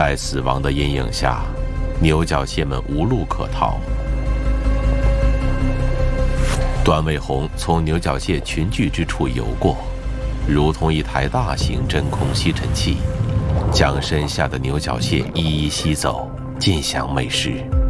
在死亡的阴影下，牛角蟹们无路可逃。段卫红从牛角蟹群聚之处游过，如同一台大型真空吸尘器，将身下的牛角蟹一一吸走，尽享美食。